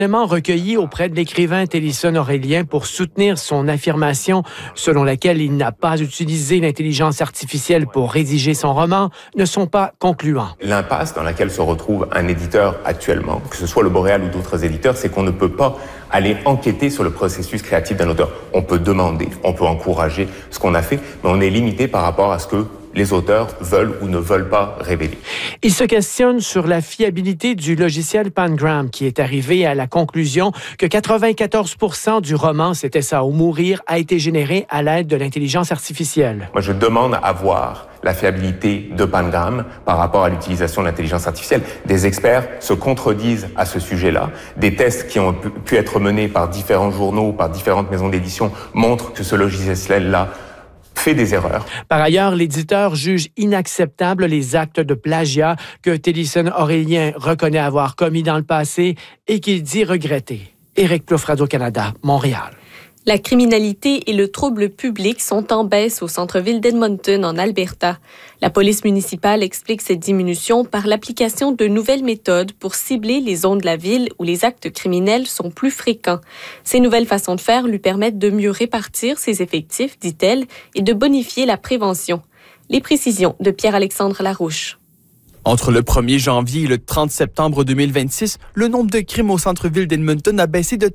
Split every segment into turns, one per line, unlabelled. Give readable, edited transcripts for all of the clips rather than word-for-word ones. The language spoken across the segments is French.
recueilli auprès de l'écrivain Tellison Aurélien pour soutenir son affirmation selon laquelle il n'a pas utilisé l'intelligence artificielle pour rédiger son roman ne sont pas concluants.
L'impasse dans laquelle se retrouve un éditeur actuellement, que ce soit le Boréal ou d'autres éditeurs, c'est qu'on ne peut pas aller enquêter sur le processus créatif d'un auteur. On peut demander, on peut encourager ce qu'on a fait, mais on est limité par rapport à ce que les auteurs veulent ou ne veulent pas révéler.
Il se questionne sur la fiabilité du logiciel Pangram, qui est arrivé à la conclusion que 94% du roman C'était ça ou mourir a été généré à l'aide de l'intelligence artificielle.
Moi, je demande à voir la fiabilité de Pangram par rapport à l'utilisation de l'intelligence artificielle. Des experts se contredisent à ce sujet-là. Des tests qui ont pu être menés par différents journaux, par différentes maisons d'édition, montrent que ce logiciel-là fait des erreurs.
Par ailleurs, l'éditeur juge inacceptable les actes de plagiat que Tellison Aurélien reconnaît avoir commis dans le passé et qu'il dit regretter. Éric Plouffe, Radio-Canada, Montréal.
La criminalité et le trouble public sont en baisse au centre-ville d'Edmonton, en Alberta. La police municipale explique cette diminution par l'application de nouvelles méthodes pour cibler les zones de la ville où les actes criminels sont plus fréquents. Ces nouvelles façons de faire lui permettent de mieux répartir ses effectifs, dit-elle, et de bonifier la prévention. Les précisions de Pierre-Alexandre Larouche.
Entre le 1er janvier et le 30 septembre 2026, le nombre de crimes au centre-ville d'Edmonton a baissé de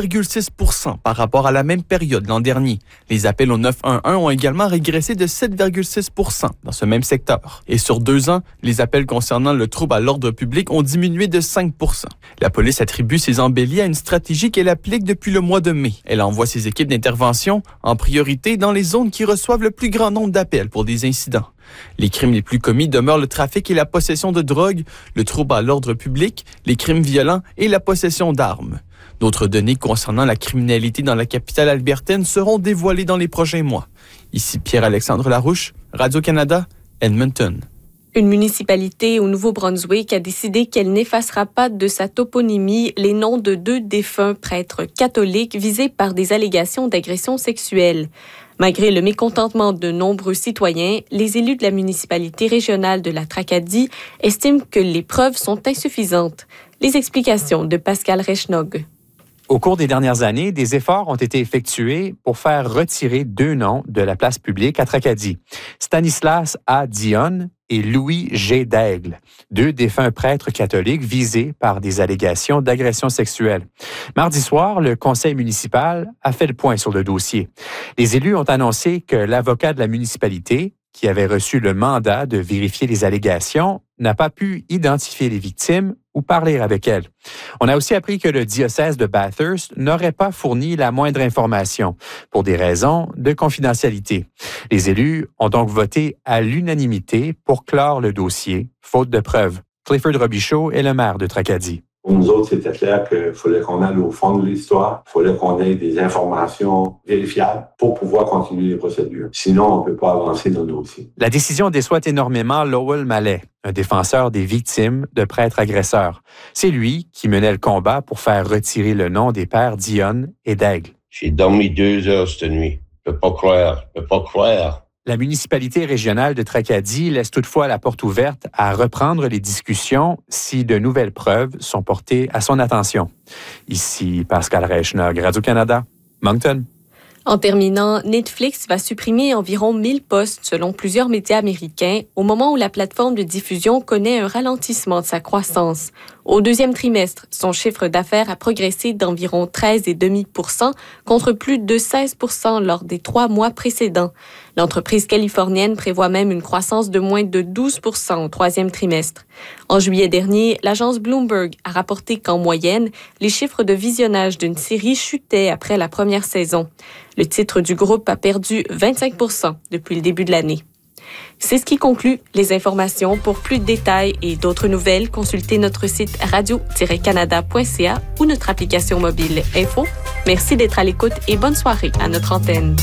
13,6% par rapport à la même période l'an dernier. Les appels au 911 ont également régressé de 7,6% dans ce même secteur. Et sur 2 ans, les appels concernant le trouble à l'ordre public ont diminué de 5%. La police attribue ces embellis à une stratégie qu'elle applique depuis le mois de mai. Elle envoie ses équipes d'intervention en priorité dans les zones qui reçoivent le plus grand nombre d'appels pour des incidents. Les crimes les plus commis demeurent le trafic et la possession de drogue, le trouble à l'ordre public, les crimes violents et la possession d'armes. D'autres données concernant la criminalité dans la capitale albertaine seront dévoilées dans les prochains mois. Ici Pierre-Alexandre Larouche, Radio-Canada, Edmonton.
Une municipalité au Nouveau-Brunswick a décidé qu'elle n'effacera pas de sa toponymie les noms de 2 défunts prêtres catholiques visés par des allégations d'agression sexuelle. Malgré le mécontentement de nombreux citoyens, les élus de la municipalité régionale de la Tracadie estiment que les preuves sont insuffisantes. Les explications de Pascal Rechnog.
Au cours des dernières années, des efforts ont été effectués pour faire retirer 2 noms de la place publique à Tracadie. Stanislas A. Dionne et Louis G. Daigle, 2 défunts prêtres catholiques visés par des allégations d'agression sexuelle. Mardi soir, le conseil municipal a fait le point sur le dossier. Les élus ont annoncé que l'avocat de la municipalité, qui avait reçu le mandat de vérifier les allégations, n'a pas pu identifier les victimes ou parler avec elles. On a aussi appris que le diocèse de Bathurst n'aurait pas fourni la moindre information pour des raisons de confidentialité. Les élus ont donc voté à l'unanimité pour clore le dossier, faute de preuves. Clifford Robichaud est le maire de Tracadie.
Pour nous autres, c'était clair qu'il fallait qu'on aille au fond de l'histoire, il fallait qu'on ait des informations vérifiables pour pouvoir continuer les procédures. Sinon, on ne peut pas avancer dans le dossier.
La décision déçoit énormément Lowell Mallet, un défenseur des victimes de prêtres agresseurs. C'est lui qui menait le combat pour faire retirer le nom des pères Dionne et Daigle.
J'ai dormi 2 heures cette nuit. Je peux pas croire.
La municipalité régionale de Tracadie laisse toutefois la porte ouverte à reprendre les discussions si de nouvelles preuves sont portées à son attention. Ici Pascal Rechnog, Radio-Canada, Moncton.
En terminant, Netflix va supprimer environ 1000 postes selon plusieurs médias américains au moment où la plateforme de diffusion connaît un ralentissement de sa croissance. Au 2e trimestre, son chiffre d'affaires a progressé d'environ 13,5% contre plus de 16% lors des 3 mois précédents. L'entreprise californienne prévoit même une croissance de moins de 12% au 3e trimestre. En juillet dernier, l'agence Bloomberg a rapporté qu'en moyenne, les chiffres de visionnage d'une série chutaient après la première saison. Le titre du groupe a perdu 25% depuis le début de l'année. C'est ce qui conclut les informations. Pour plus de détails et d'autres nouvelles, consultez notre site radio-canada.ca ou notre application mobile Info. Merci d'être à l'écoute et bonne soirée à notre antenne.